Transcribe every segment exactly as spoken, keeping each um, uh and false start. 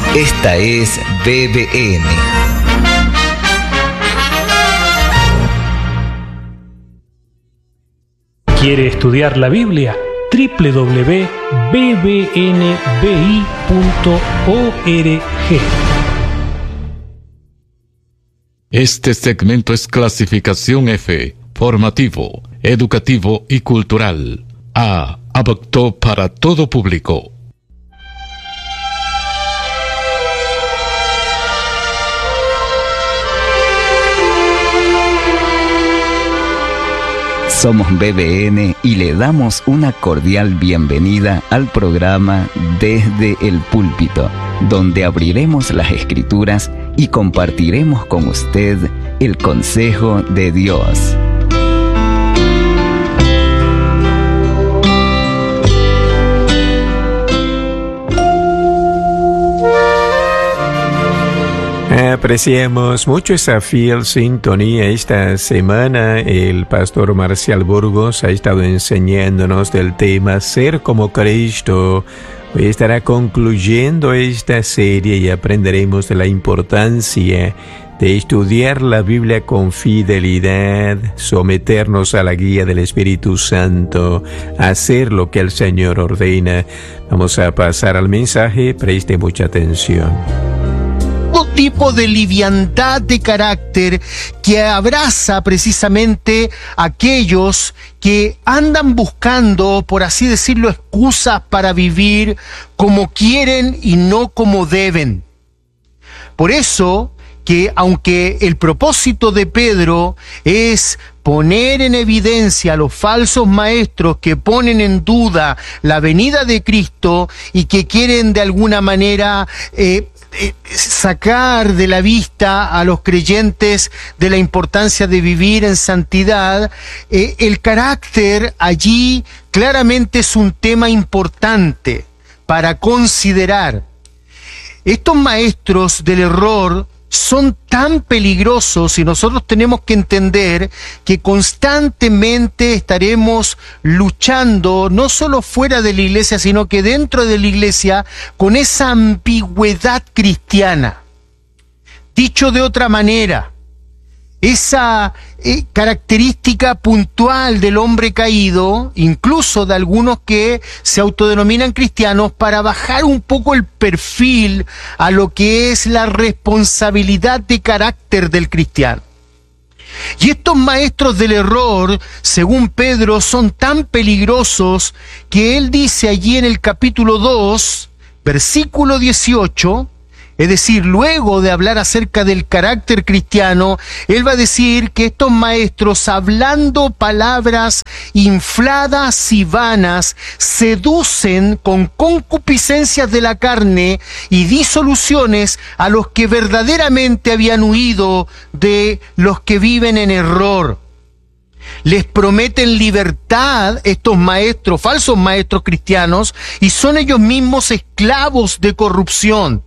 Esta es B B N. ¿Quiere estudiar la Biblia? doble u doble u doble u punto b b n b i punto org. Este segmento es clasificación F, formativo, educativo y cultural. A, apto para todo público. Somos B B N y le damos una cordial bienvenida al programa Desde el Púlpito, donde abriremos las Escrituras y compartiremos con usted el consejo de Dios. Apreciamos mucho esa fiel sintonía. Esta semana el pastor Marcial Burgos ha estado enseñándonos del tema Ser como Cristo. Hoy estará concluyendo esta serie y aprenderemos de la importancia de estudiar la Biblia con fidelidad, someternos a la guía del Espíritu Santo, hacer lo que el Señor ordena. Vamos a pasar al mensaje, preste mucha atención. Tipo de liviandad de carácter que abraza precisamente a aquellos que andan buscando, por así decirlo, excusas para vivir como quieren y no como deben. Por eso que aunque el propósito de Pedro es poner en evidencia a los falsos maestros que ponen en duda la venida de Cristo y que quieren de alguna manera eh, Eh, sacar de la vista a los creyentes de la importancia de vivir en santidad, eh, el carácter allí claramente es un tema importante para considerar. Estos maestros del error son tan peligrosos y nosotros tenemos que entender que constantemente estaremos luchando, no solo fuera de la iglesia, sino que dentro de la iglesia, con esa ambigüedad cristiana. Dicho de otra manera, esa eh, característica puntual del hombre caído, incluso de algunos que se autodenominan cristianos, para bajar un poco el perfil a lo que es la responsabilidad de carácter del cristiano. Y estos maestros del error, según Pedro, son tan peligrosos que él dice allí en el capítulo dos, versículo dieciocho, es decir, luego de hablar acerca del carácter cristiano, él va a decir que estos maestros, hablando palabras infladas y vanas, seducen con concupiscencias de la carne y disoluciones a los que verdaderamente habían huido de los que viven en error. Les prometen libertad estos maestros, falsos maestros cristianos, y son ellos mismos esclavos de corrupción,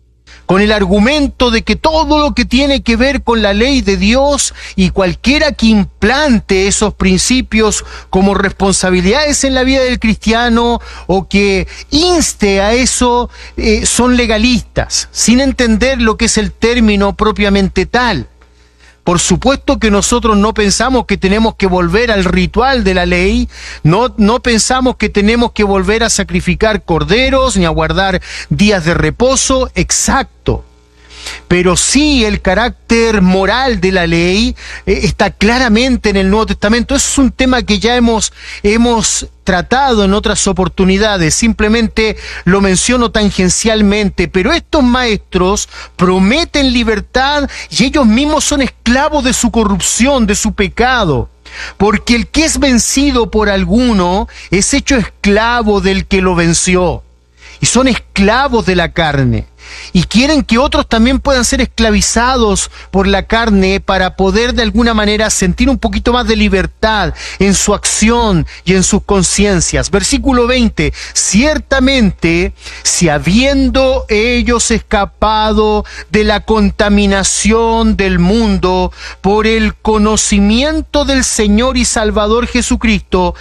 con el argumento de que todo lo que tiene que ver con la ley de Dios y cualquiera que implante esos principios como responsabilidades en la vida del cristiano o que inste a eso eh, son legalistas, sin entender lo que es el término propiamente tal. Por supuesto que nosotros no pensamos que tenemos que volver al ritual de la ley, no, no pensamos que tenemos que volver a sacrificar corderos ni a guardar días de reposo, exacto. Pero sí el carácter moral de la ley eh, está claramente en el Nuevo Testamento. Eso es un tema que ya hemos, hemos tratado en otras oportunidades, simplemente lo menciono tangencialmente, pero estos maestros prometen libertad y ellos mismos son esclavos de su corrupción, de su pecado. Porque el que es vencido por alguno es hecho esclavo del que lo venció. Y son esclavos de la carne. Y quieren que otros también puedan ser esclavizados por la carne para poder de alguna manera sentir un poquito más de libertad en su acción y en sus conciencias. Versículo veinte, ciertamente, si habiendo ellos escapado de la contaminación del mundo por el conocimiento del Señor y Salvador Jesucristo,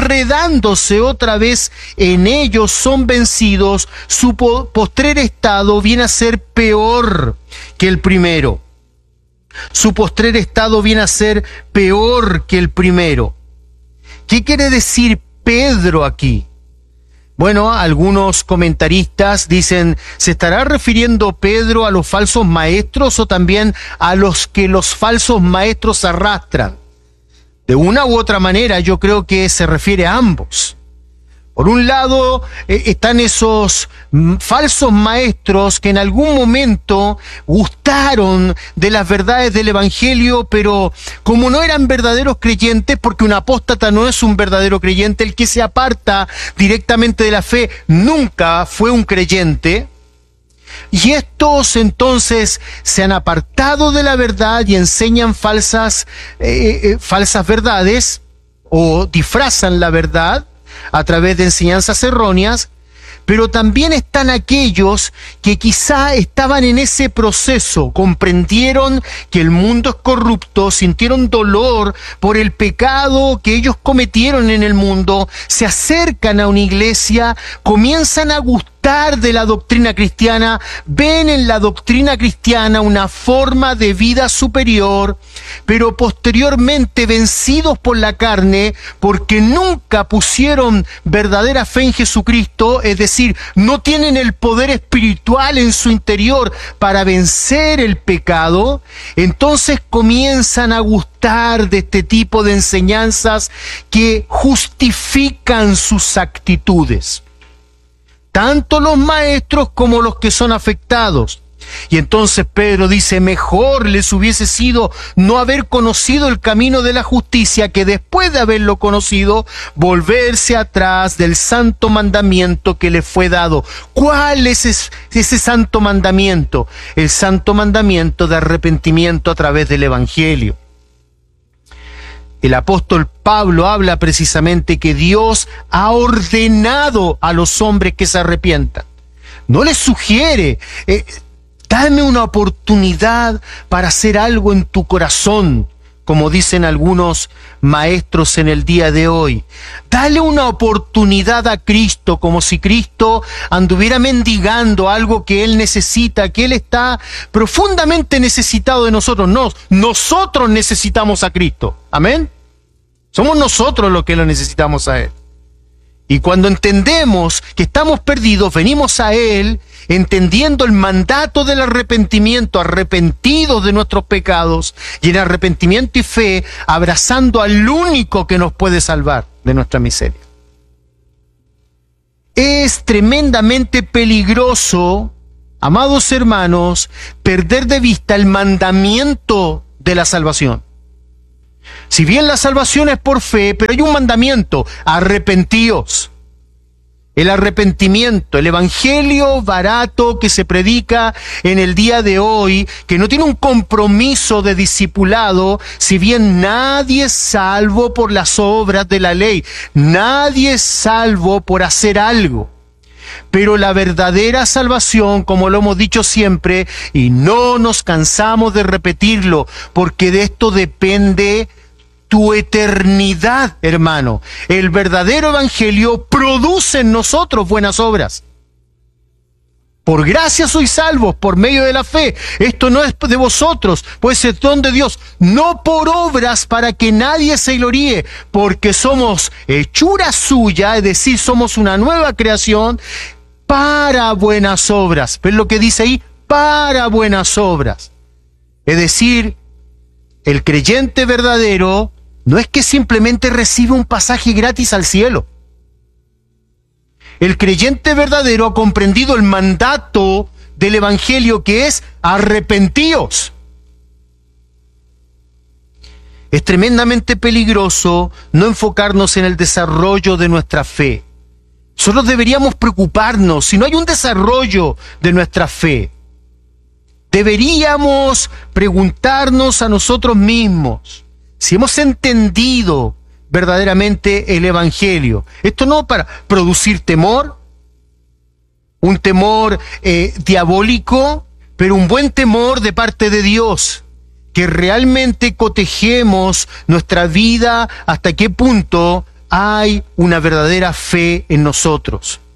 enredándose otra vez en ellos son vencidos, su postrer estado estado viene a ser peor que el primero. Su postrer estado viene a ser peor que el primero. ¿Qué quiere decir Pedro aquí? Bueno, algunos comentaristas dicen, ¿se estará refiriendo Pedro a los falsos maestros o también a los que los falsos maestros arrastran? De una u otra manera, yo creo que se refiere a ambos. Por un lado, eh, están esos mm, falsos maestros que en algún momento gustaron de las verdades del Evangelio, pero como no eran verdaderos creyentes, porque un apóstata no es un verdadero creyente, el que se aparta directamente de la fe nunca fue un creyente. Y estos entonces se han apartado de la verdad y enseñan falsas, eh, eh, falsas verdades o disfrazan la verdad a través de enseñanzas erróneas, pero también están aquellos que quizá estaban en ese proceso, comprendieron que el mundo es corrupto, sintieron dolor por el pecado que ellos cometieron en el mundo, se acercan a una iglesia, comienzan a gustar de la doctrina cristiana, ven en la doctrina cristiana una forma de vida superior, pero posteriormente vencidos por la carne, porque nunca pusieron verdadera fe en Jesucristo, es decir, no tienen el poder espiritual en su interior para vencer el pecado, entonces comienzan a gustar de este tipo de enseñanzas que justifican sus actitudes. Tanto los maestros como los que son afectados. Y entonces Pedro dice, mejor les hubiese sido no haber conocido el camino de la justicia que después de haberlo conocido, volverse atrás del santo mandamiento que les fue dado. ¿Cuál es ese santo mandamiento? El santo mandamiento de arrepentimiento a través del Evangelio. El apóstol Pablo habla precisamente que Dios ha ordenado a los hombres que se arrepientan. No les sugiere, eh, dame una oportunidad para hacer algo en tu corazón, como dicen algunos maestros en el día de hoy. Dale una oportunidad a Cristo, como si Cristo anduviera mendigando algo que Él necesita, que Él está profundamente necesitado de nosotros. No, nosotros necesitamos a Cristo. Amén. Somos nosotros los que lo necesitamos a Él. Y cuando entendemos que estamos perdidos, venimos a Él entendiendo el mandato del arrepentimiento, arrepentidos de nuestros pecados y en arrepentimiento y fe, abrazando al único que nos puede salvar de nuestra miseria. Es tremendamente peligroso, amados hermanos, perder de vista el mandamiento de la salvación. Si bien la salvación es por fe, pero hay un mandamiento, arrepentíos. El arrepentimiento, el evangelio barato que se predica en el día de hoy, que no tiene un compromiso de discipulado, si bien nadie es salvo por las obras de la ley, nadie es salvo por hacer algo. Pero la verdadera salvación, como lo hemos dicho siempre, y no nos cansamos de repetirlo, porque de esto depende tu eternidad, hermano. El verdadero evangelio produce en nosotros buenas obras. Por gracia sois salvos, por medio de la fe. Esto no es de vosotros, pues es don de Dios. No por obras para que nadie se gloríe, porque somos hechura suya, es decir, somos una nueva creación para buenas obras. ¿Ves lo que dice ahí? Para buenas obras. Es decir, el creyente verdadero no es que simplemente recibe un pasaje gratis al cielo. El creyente verdadero ha comprendido el mandato del evangelio, que es arrepentíos. Es tremendamente peligroso no enfocarnos en el desarrollo de nuestra fe. Nosotros deberíamos preocuparnos si no hay un desarrollo de nuestra fe. Deberíamos preguntarnos a nosotros mismos si hemos entendido verdaderamente el evangelio. Esto no para producir temor, un temor eh, diabólico, pero un buen temor de parte de Dios, que realmente cotejemos nuestra vida hasta qué punto hay una verdadera fe en nosotros.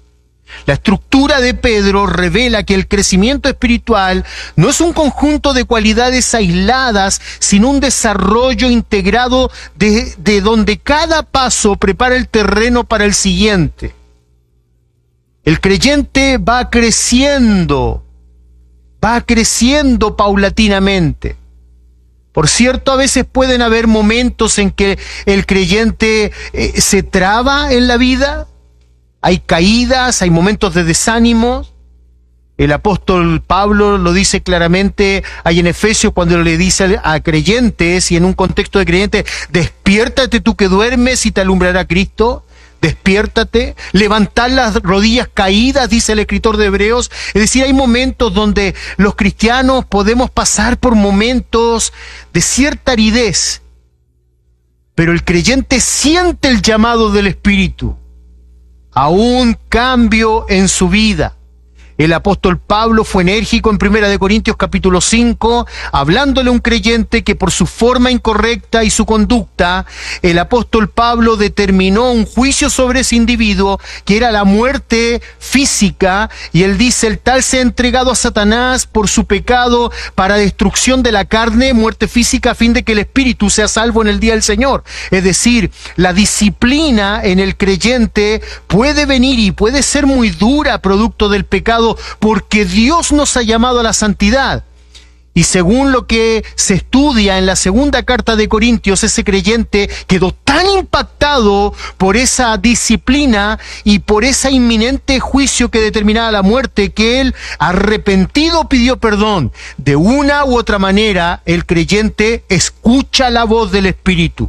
La estructura de Pedro revela que el crecimiento espiritual no es un conjunto de cualidades aisladas, sino un desarrollo integrado de, de donde cada paso prepara el terreno para el siguiente. El creyente va creciendo, va creciendo paulatinamente. Por cierto, a veces pueden haber momentos en que el creyente eh, se traba en la vida. Hay caídas, hay momentos de desánimo. El apóstol Pablo lo dice claramente ahí en Efesios cuando le dice a creyentes y en un contexto de creyentes: despiértate tú que duermes y te alumbrará Cristo. Despiértate, levantad las rodillas caídas, dice el escritor de Hebreos. Es decir, hay momentos donde los cristianos podemos pasar por momentos de cierta aridez, pero el creyente siente el llamado del Espíritu a un cambio en su vida. El apóstol Pablo fue enérgico en Primera de Corintios capítulo cinco, hablándole a un creyente que por su forma incorrecta y su conducta, el apóstol Pablo determinó un juicio sobre ese individuo que era la muerte física, y él dice: el tal se ha entregado a Satanás por su pecado para destrucción de la carne, muerte física, a fin de que el espíritu sea salvo en el día del Señor. Es decir, la disciplina en el creyente puede venir y puede ser muy dura producto del pecado, porque Dios nos ha llamado a la santidad. Y según lo que se estudia en la segunda carta de Corintios, ese creyente quedó tan impactado por esa disciplina y por ese inminente juicio que determinaba la muerte, que él, arrepentido, pidió perdón. De una u otra manera, el creyente escucha la voz del Espíritu.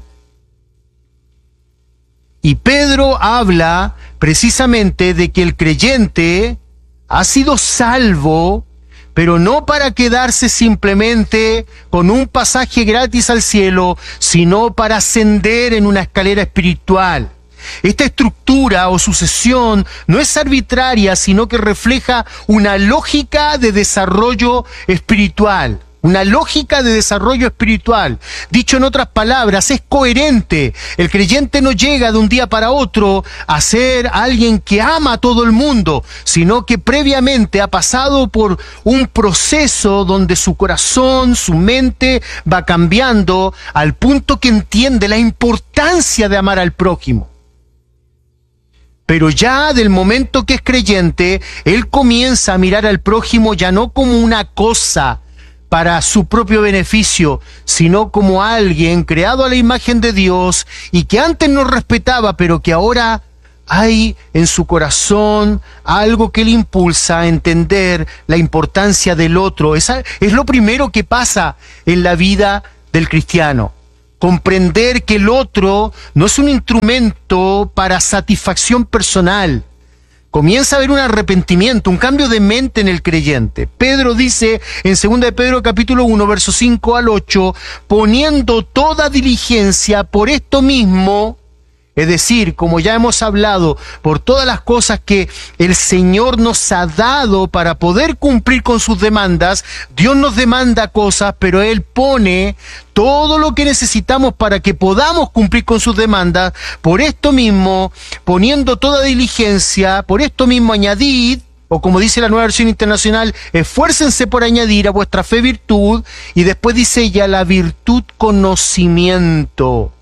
Y Pedro habla precisamente de que el creyente ha sido salvo, pero no para quedarse simplemente con un pasaje gratis al cielo, sino para ascender en una escalera espiritual. Esta estructura o sucesión no es arbitraria, sino que refleja una lógica de desarrollo espiritual. Una lógica de desarrollo espiritual. Dicho en otras palabras, es coherente. El creyente no llega de un día para otro a ser alguien que ama a todo el mundo, sino que previamente ha pasado por un proceso donde su corazón, su mente va cambiando al punto que entiende la importancia de amar al prójimo. Pero ya del momento que es creyente, él comienza a mirar al prójimo ya no como una cosa para su propio beneficio, sino como alguien creado a la imagen de Dios y que antes no respetaba, pero que ahora hay en su corazón algo que le impulsa a entender la importancia del otro. Esa es lo primero que pasa en la vida del cristiano. Comprender que el otro no es un instrumento para satisfacción personal. Comienza a haber un arrepentimiento, un cambio de mente en el creyente. Pedro dice en segunda de Pedro capítulo uno, versos cinco al ocho, poniendo toda diligencia por esto mismo, es decir, como ya hemos hablado, por todas las cosas que el Señor nos ha dado para poder cumplir con sus demandas. Dios nos demanda cosas, pero Él pone todo lo que necesitamos para que podamos cumplir con sus demandas. Por esto mismo, poniendo toda diligencia, por esto mismo añadid, o como dice la Nueva Versión Internacional, esfuércense por añadir a vuestra fe virtud, y después dice ella, la virtud conocimiento.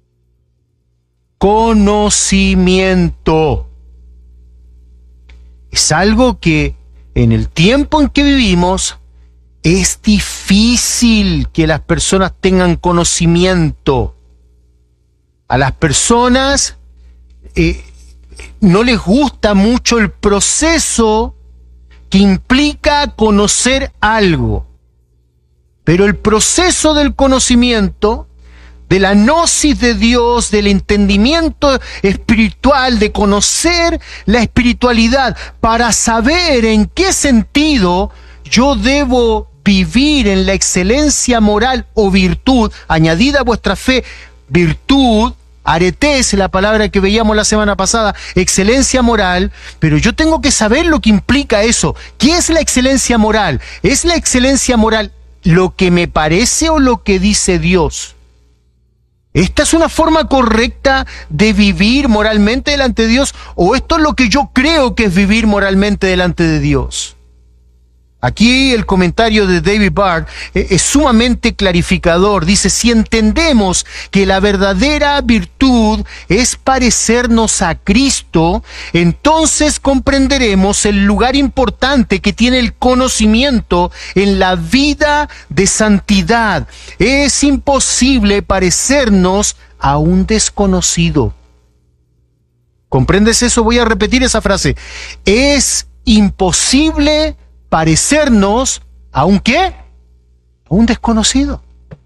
Conocimiento. Es algo que en el tiempo en que vivimos es difícil que las personas tengan conocimiento. A las personas eh, no les gusta mucho el proceso que implica conocer algo. Pero el proceso del conocimiento, de la gnosis de Dios, del entendimiento espiritual, de conocer la espiritualidad, para saber en qué sentido yo debo vivir en la excelencia moral o virtud, añadida a vuestra fe, virtud, aretes, la palabra que veíamos la semana pasada, excelencia moral, pero yo tengo que saber lo que implica eso. ¿Qué es la excelencia moral? ¿Es la excelencia moral lo que me parece o lo que dice Dios? ¿Esta es una forma correcta de vivir moralmente delante de Dios? ¿O esto es lo que yo creo que es vivir moralmente delante de Dios? Aquí el comentario de David Barth es sumamente clarificador. Dice, si entendemos que la verdadera virtud es parecernos a Cristo, entonces comprenderemos el lugar importante que tiene el conocimiento en la vida de santidad. Es imposible parecernos a un desconocido. ¿Comprendes eso? Voy a repetir esa frase. Es imposible parecernos a un ¿qué? A un desconocido.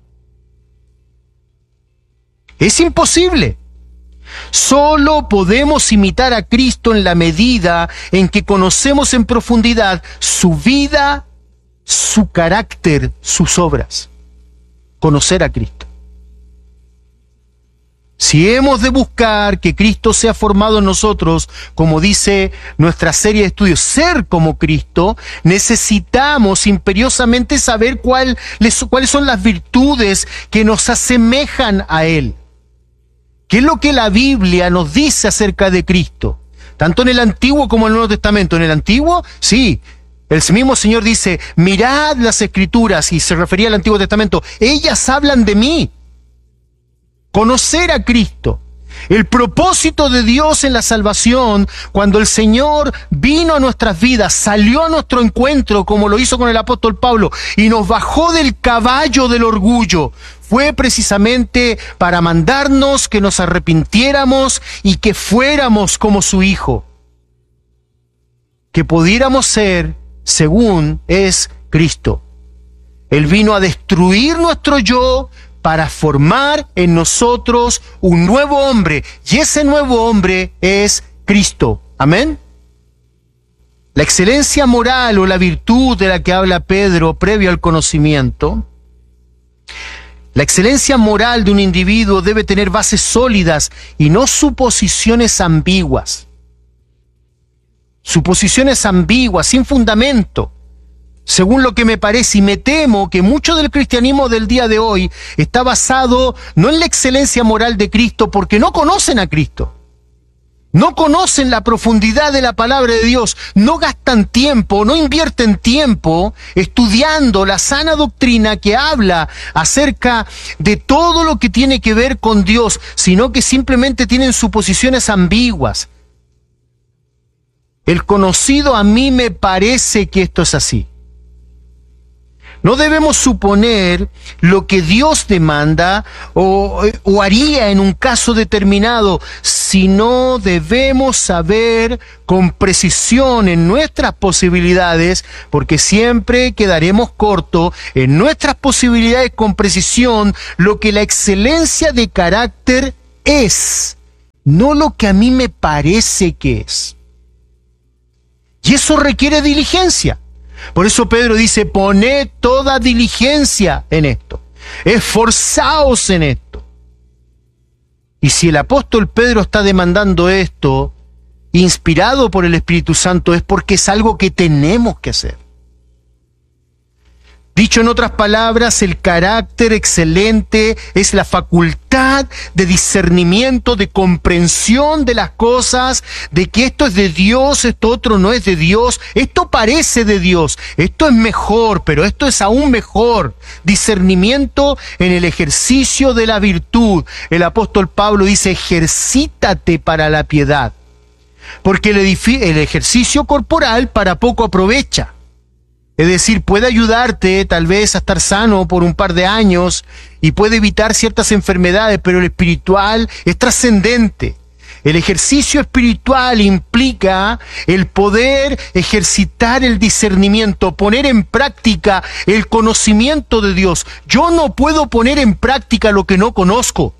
Es imposible. Solo podemos imitar a Cristo en la medida en que conocemos en profundidad su vida, su carácter, sus obras. Conocer a Cristo. Si hemos de buscar que Cristo sea formado en nosotros, como dice nuestra serie de estudios, ser como Cristo, necesitamos imperiosamente saber cuál, cuáles son las virtudes que nos asemejan a Él. ¿Qué es lo que la Biblia nos dice acerca de Cristo? Tanto en el Antiguo como en el Nuevo Testamento. En el Antiguo, sí. El mismo Señor dice, mirad las Escrituras, y se refería al Antiguo Testamento, ellas hablan de mí. Conocer a Cristo. El propósito de Dios en la salvación, cuando el Señor vino a nuestras vidas, salió a nuestro encuentro, como lo hizo con el apóstol Pablo, y nos bajó del caballo del orgullo, fue precisamente para mandarnos que nos arrepintiéramos y que fuéramos como su Hijo. Que pudiéramos ser según es Cristo. Él vino a destruir nuestro yo, para formar en nosotros un nuevo hombre, y ese nuevo hombre es Cristo. Amén. La excelencia moral o la virtud de la que habla Pedro previo al conocimiento, la excelencia moral de un individuo debe tener bases sólidas y no suposiciones ambiguas. Suposiciones ambiguas, sin fundamento. Según lo que me parece, y me temo que mucho del cristianismo del día de hoy está basado no en la excelencia moral de Cristo, porque no conocen a Cristo. No conocen la profundidad de la palabra de Dios, no gastan tiempo, no invierten tiempo estudiando la sana doctrina que habla acerca de todo lo que tiene que ver con Dios, sino que simplemente tienen suposiciones ambiguas. El conocido, a mí me parece que esto es así. No debemos suponer lo que Dios demanda o, o haría en un caso determinado, sino debemos saber con precisión en nuestras posibilidades, porque siempre quedaremos cortos en nuestras posibilidades con precisión, lo que la excelencia de carácter es, no lo que a mí me parece que es. Y eso requiere diligencia. Por eso Pedro dice, poned toda diligencia en esto, esforzaos en esto. Y si el apóstol Pedro está demandando esto, inspirado por el Espíritu Santo, es porque es algo que tenemos que hacer. Dicho en otras palabras, el carácter excelente es la facultad de discernimiento, de comprensión de las cosas, de que esto es de Dios, esto otro no es de Dios, esto parece de Dios, esto es mejor, pero esto es aún mejor. Discernimiento en el ejercicio de la virtud. El apóstol Pablo dice, ejercítate para la piedad, porque el, el ejercicio corporal para poco aprovecha. Es decir, puede ayudarte tal vez a estar sano por un par de años y puede evitar ciertas enfermedades, pero el espiritual es trascendente. El ejercicio espiritual implica el poder ejercitar el discernimiento, poner en práctica el conocimiento de Dios. Yo no puedo poner en práctica lo que no conozco.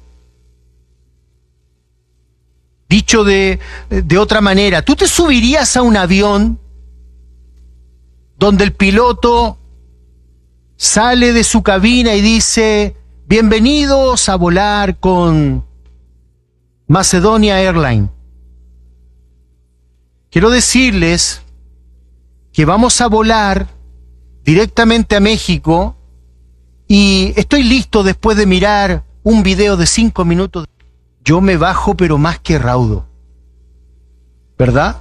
Dicho de, de otra manera, ¿tú te subirías a un avión donde el piloto sale de su cabina y dice, bienvenidos a volar con Macedonia Airlines? Quiero decirles que vamos a volar directamente a México y estoy listo después de mirar un video de cinco minutos, yo me bajo pero más que raudo, ¿verdad?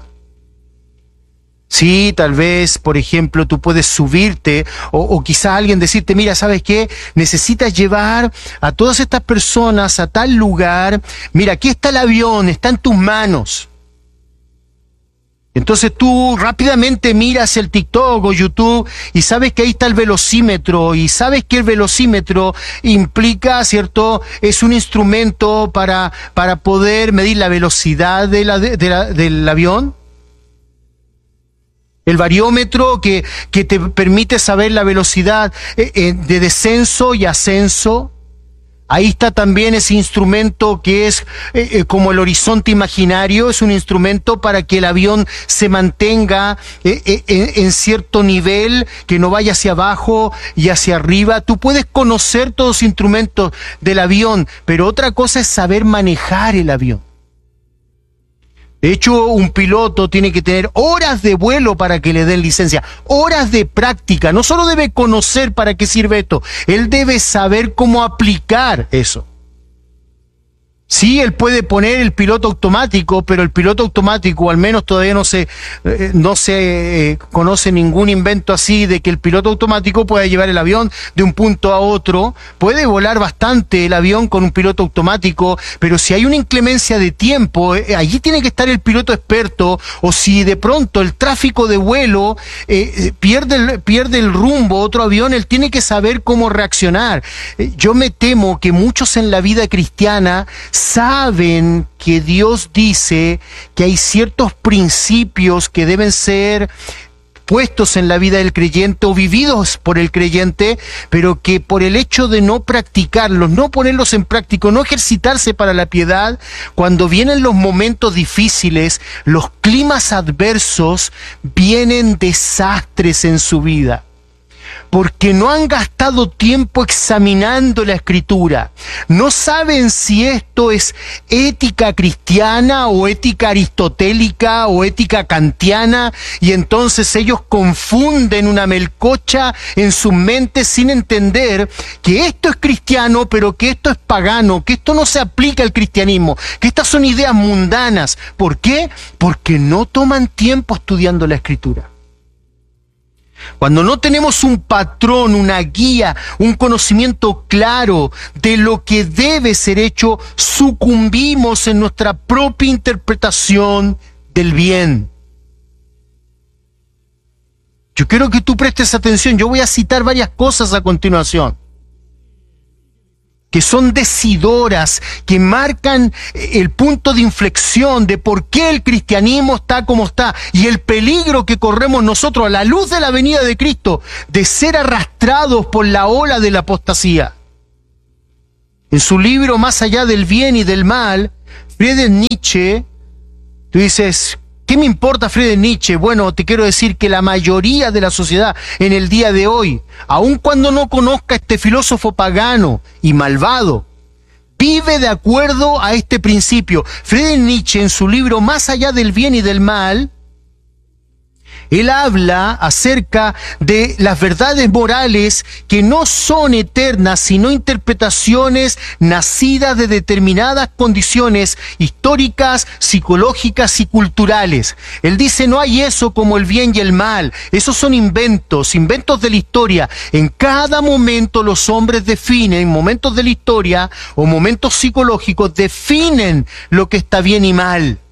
Sí, tal vez, por ejemplo, tú puedes subirte o, o quizá alguien decirte, mira, ¿sabes qué? Necesitas llevar a todas estas personas a tal lugar. Mira, aquí está el avión, está en tus manos. Entonces tú rápidamente miras el TikTok o YouTube y sabes que ahí está el velocímetro y sabes que el velocímetro implica, ¿cierto? Es un instrumento para, para poder medir la velocidad de la, de la, del avión. El variómetro que, que te permite saber la velocidad eh, eh, de descenso y ascenso. Ahí está también ese instrumento que es eh, eh, como el horizonte imaginario, es un instrumento para que el avión se mantenga eh, eh, en, en cierto nivel, que no vaya hacia abajo y hacia arriba. Tú puedes conocer todos los instrumentos del avión, pero otra cosa es saber manejar el avión. De hecho, un piloto tiene que tener horas de vuelo para que le den licencia, horas de práctica. No solo debe conocer para qué sirve esto, él debe saber cómo aplicar eso. Sí, él puede poner el piloto automático, pero el piloto automático, al menos todavía no se, eh, no se eh, conoce ningún invento así de que el piloto automático pueda llevar el avión de un punto a otro. Puede volar bastante el avión con un piloto automático, pero si hay una inclemencia de tiempo, eh, allí tiene que estar el piloto experto, o si de pronto el tráfico de vuelo eh, pierde, el, pierde el rumbo, otro avión, él tiene que saber cómo reaccionar. Eh, yo me temo que muchos en la vida cristiana saben que Dios dice que hay ciertos principios que deben ser puestos en la vida del creyente o vividos por el creyente, pero que por el hecho de no practicarlos, no ponerlos en práctica, no ejercitarse para la piedad, cuando vienen los momentos difíciles, los climas adversos, vienen desastres en su vida. Porque no han gastado tiempo examinando la Escritura. No saben si esto es ética cristiana o ética aristotélica o ética kantiana, y entonces ellos confunden una melcocha en sus mentes sin entender que esto es cristiano, pero que esto es pagano, que esto no se aplica al cristianismo, que estas son ideas mundanas. ¿Por qué? Porque no toman tiempo estudiando la Escritura. Cuando no tenemos un patrón, una guía, un conocimiento claro de lo que debe ser hecho, sucumbimos en nuestra propia interpretación del bien. Yo quiero que tú prestes atención. Yo voy a citar varias cosas a continuación, que son decidoras, que marcan el punto de inflexión de por qué el cristianismo está como está y el peligro que corremos nosotros a la luz de la venida de Cristo de ser arrastrados por la ola de la apostasía. En su libro Más allá del bien y del mal, Friedrich Nietzsche, tú dices, ¿qué me importa Friedrich Nietzsche? Bueno, te quiero decir que la mayoría de la sociedad en el día de hoy, aun cuando no conozca a este filósofo pagano y malvado, vive de acuerdo a este principio. Friedrich Nietzsche, en su libro Más allá del bien y del mal, él habla acerca de las verdades morales que no son eternas, sino interpretaciones nacidas de determinadas condiciones históricas, psicológicas y culturales. Él dice, no hay eso como el bien y el mal. Esos son inventos, inventos de la historia. En cada momento los hombres definen, momentos de la historia o momentos psicológicos, definen lo que está bien y mal.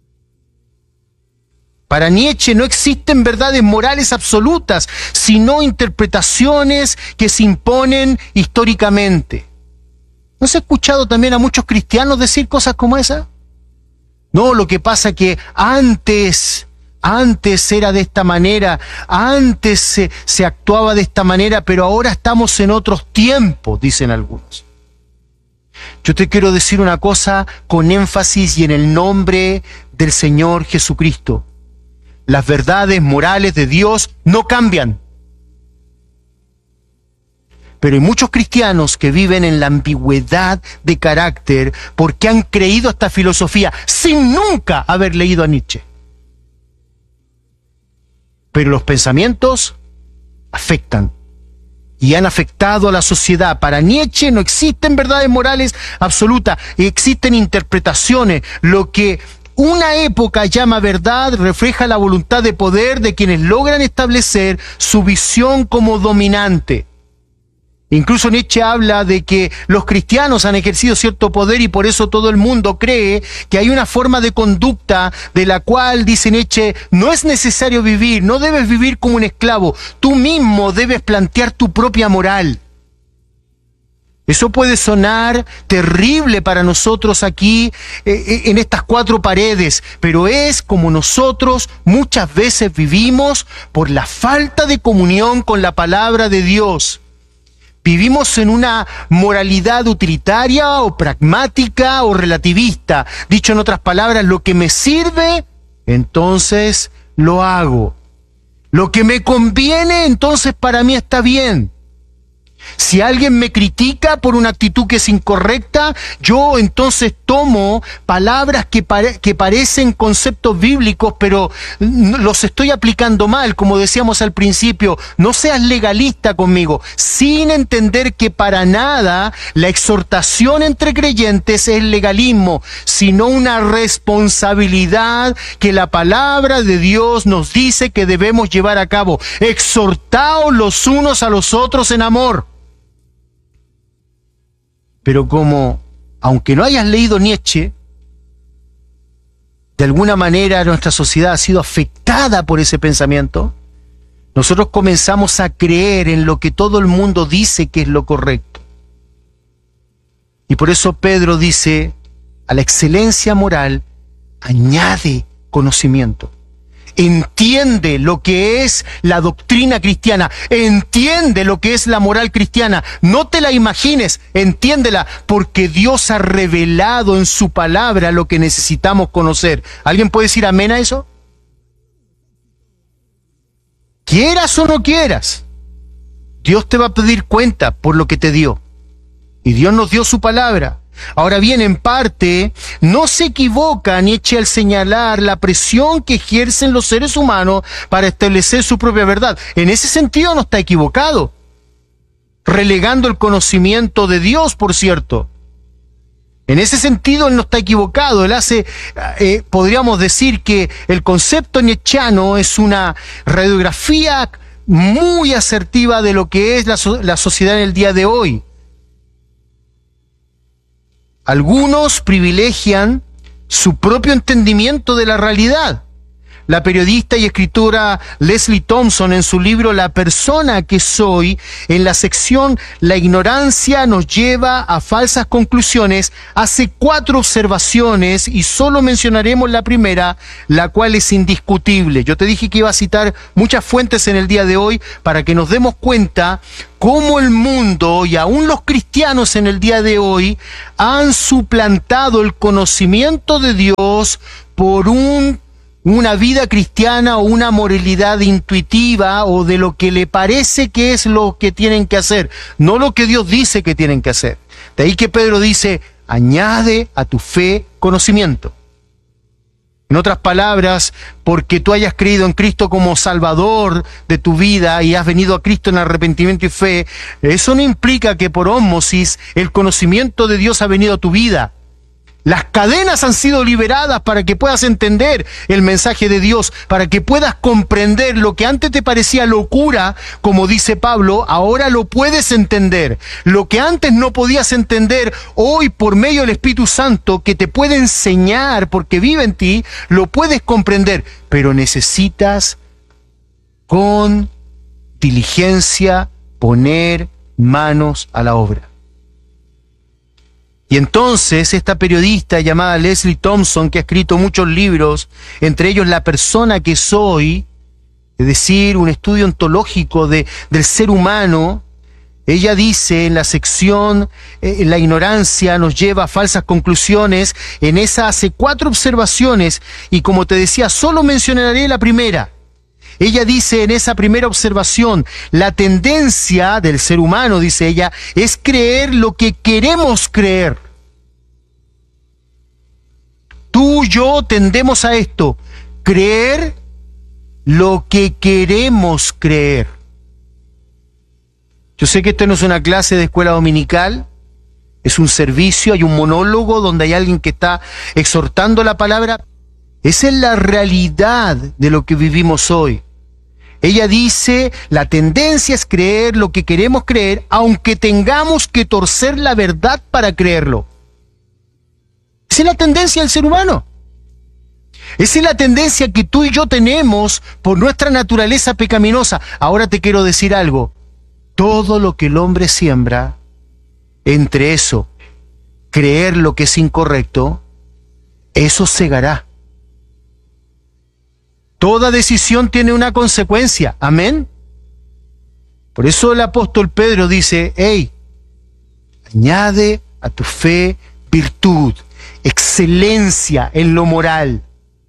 Para Nietzsche no existen verdades morales absolutas, sino interpretaciones que se imponen históricamente. ¿No has escuchado también a muchos cristianos decir cosas como esa? No, lo que pasa es que antes, antes era de esta manera, antes se, se actuaba de esta manera, pero ahora estamos en otros tiempos, dicen algunos. Yo te quiero decir una cosa con énfasis y en el nombre del Señor Jesucristo. Las verdades morales de Dios no cambian. Pero hay muchos cristianos que viven en la ambigüedad de carácter porque han creído esta filosofía sin nunca haber leído a Nietzsche. Pero los pensamientos afectan. y han afectado a la sociedad. Para Nietzsche no existen verdades morales absolutas, existen interpretaciones. Lo que una época llama verdad refleja la voluntad de poder de quienes logran establecer su visión como dominante. Incluso Nietzsche habla de que los cristianos han ejercido cierto poder y por eso todo el mundo cree que hay una forma de conducta de la cual, dice Nietzsche, no es necesario vivir, no debes vivir como un esclavo, tú mismo debes plantear tu propia moral. Eso puede sonar terrible para nosotros aquí eh, en estas cuatro paredes, pero es como nosotros muchas veces vivimos por la falta de comunión con la palabra de Dios. Vivimos en una moralidad utilitaria o pragmática o relativista. Dicho en otras palabras, lo que me sirve, entonces lo hago. Lo que me conviene, entonces para mí está bien. Si alguien me critica por una actitud que es incorrecta, yo entonces tomo palabras que, pare- que parecen conceptos bíblicos, pero los estoy aplicando mal, como decíamos al principio. No seas legalista conmigo, sin entender que para nada la exhortación entre creyentes es legalismo, sino una responsabilidad que la palabra de Dios nos dice que debemos llevar a cabo. Exhortaos los unos a los otros en amor. Pero como, aunque no hayas leído Nietzsche, de alguna manera nuestra sociedad ha sido afectada por ese pensamiento, nosotros comenzamos a creer en lo que todo el mundo dice que es lo correcto. Y por eso Pedro dice, a la excelencia moral, añade conocimiento. Entiende lo que es la doctrina cristiana, entiende lo que es la moral cristiana, no te la imagines, entiéndela, porque Dios ha revelado en su palabra lo que necesitamos conocer. ¿Alguien puede decir amén a eso? Quieras o no quieras, Dios te va a pedir cuenta por lo que te dio, y Dios nos dio su palabra. Ahora bien, en parte, no se equivoca Nietzsche al señalar la presión que ejercen los seres humanos para establecer su propia verdad. En ese sentido no está equivocado, relegando el conocimiento de Dios, por cierto. En ese sentido él no está equivocado. Él hace, eh, podríamos decir que el concepto nietzscheano es una radiografía muy asertiva de lo que es la, so- la sociedad en el día de hoy. Algunos privilegian su propio entendimiento de la realidad. La periodista y escritora Leslie Thompson, en su libro La persona que soy, en la sección La ignorancia nos lleva a falsas conclusiones, hace cuatro observaciones y solo mencionaremos la primera, la cual es indiscutible. Yo te dije que iba a citar muchas fuentes en el día de hoy para que nos demos cuenta cómo el mundo y aún los cristianos en el día de hoy han suplantado el conocimiento de Dios por un una vida cristiana o una moralidad intuitiva o de lo que le parece que es lo que tienen que hacer, no lo que Dios dice que tienen que hacer. De ahí que Pedro dice, añade a tu fe conocimiento. En otras palabras, porque tú hayas creído en Cristo como Salvador de tu vida y has venido a Cristo en arrepentimiento y fe, eso no implica que por ósmosis el conocimiento de Dios ha venido a tu vida. Las cadenas han sido liberadas para que puedas entender el mensaje de Dios, para que puedas comprender lo que antes te parecía locura, como dice Pablo, ahora lo puedes entender. Lo que antes no podías entender, hoy por medio del Espíritu Santo que te puede enseñar porque vive en ti, lo puedes comprender, pero necesitas con diligencia poner manos a la obra. Y entonces esta periodista llamada Leslie Thompson, que ha escrito muchos libros, entre ellos La persona que soy, es decir, un estudio ontológico de, del ser humano, ella dice en la sección eh, La ignorancia nos lleva a falsas conclusiones, en esa hace cuatro observaciones y como te decía, solo mencionaré la primera. Ella dice en esa primera observación, la tendencia del ser humano, dice ella, es creer lo que queremos creer. Tú y yo tendemos a esto, creer lo que queremos creer. Yo sé que esto no es una clase de escuela dominical, es un servicio, hay un monólogo donde hay alguien que está exhortando la palabra. Esa es la realidad de lo que vivimos hoy. Ella dice, la tendencia es creer lo que queremos creer, aunque tengamos que torcer la verdad para creerlo. Esa es la tendencia del ser humano. Esa es la tendencia que tú y yo tenemos por nuestra naturaleza pecaminosa. Ahora te quiero decir algo. Todo lo que el hombre siembra, entre eso, creer lo que es incorrecto, eso segará. Toda decisión tiene una consecuencia. Amén. Por eso el apóstol Pedro dice, hey, añade a tu fe virtud, excelencia en lo moral.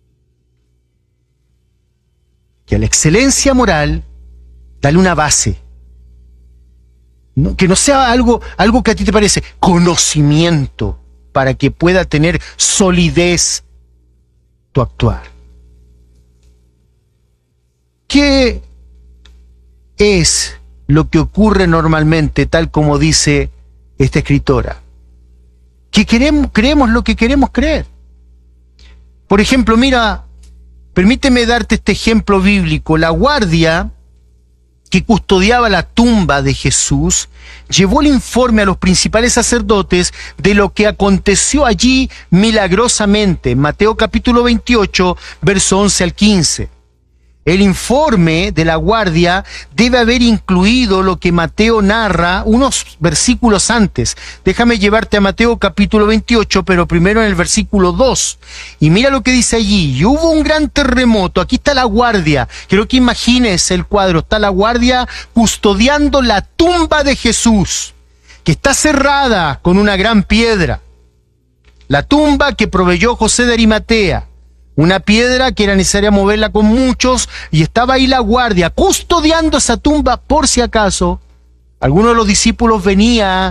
Y a la excelencia moral, dale una base. No, que no sea algo, algo que a ti te parece, conocimiento, para que pueda tener solidez tu actuar. ¿Qué es lo que ocurre normalmente, tal como dice esta escritora? Que queremos, creemos lo que queremos creer. Por ejemplo, mira, permíteme darte este ejemplo bíblico. La guardia que custodiaba la tumba de Jesús llevó el informe a los principales sacerdotes de lo que aconteció allí milagrosamente. Mateo capítulo veintiocho, verso once al quince. El informe de la guardia debe haber incluido lo que Mateo narra unos versículos antes. Déjame llevarte a Mateo capítulo veintiocho, pero primero en el versículo dos. Y mira lo que dice allí. Y hubo un gran terremoto. Aquí está la guardia. Quiero que imagines el cuadro. Está la guardia custodiando la tumba de Jesús, que está cerrada con una gran piedra. La tumba que proveyó José de Arimatea. Una piedra que era necesaria moverla con muchos, y estaba ahí la guardia custodiando esa tumba por si acaso alguno de los discípulos venía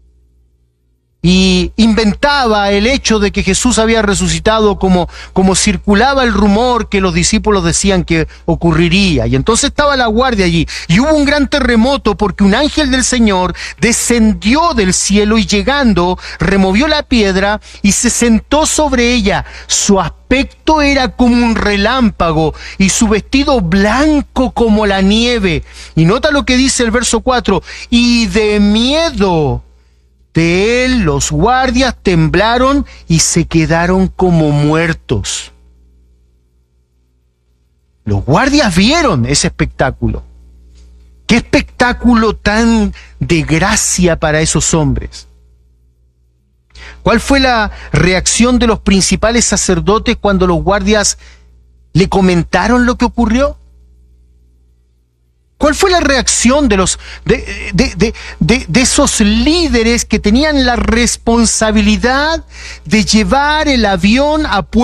y inventaba el hecho de que Jesús había resucitado, como, como circulaba el rumor que los discípulos decían que ocurriría. Y entonces estaba la guardia allí, y hubo un gran terremoto porque un ángel del Señor descendió del cielo y llegando, removió la piedra y se sentó sobre ella. Su aspecto era como un relámpago y su vestido blanco como la nieve. Y nota lo que dice el verso cuatro, y de miedo de él los guardias temblaron y se quedaron como muertos. Los guardias vieron ese espectáculo. ¡Qué espectáculo tan de gracia para esos hombres! ¿Cuál fue la reacción de los principales sacerdotes cuando los guardias le comentaron lo que ocurrió? ¿Cuál fue la reacción de los de, de, de, de, de esos líderes que tenían la responsabilidad de llevar el avión a